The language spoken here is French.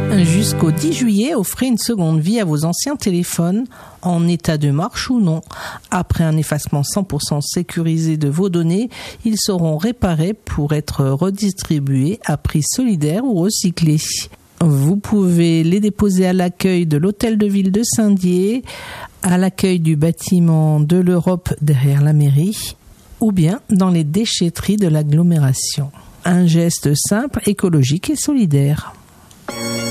Jusqu'au 10 juillet, offrez une seconde vie à vos anciens téléphones, en état de marche ou non. Après un effacement 100% sécurisé de vos données, ils seront réparés pour être redistribués à prix solidaire ou recyclés. Vous pouvez les déposer à l'accueil de l'hôtel de ville de Saint-Dié, à l'accueil du bâtiment de l'Europe derrière la mairie, ou bien dans les déchetteries de l'agglomération. Un geste simple, écologique et solidaire.